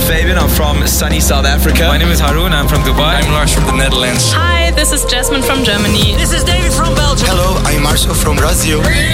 Fabian. I'm from sunny South Africa. My name is Haroon. I'm from Dubai. I'm Lars from the Netherlands. Hi, this is Jasmine from Germany. This is David from Belgium. Hello, I'm Marcel from Brazil.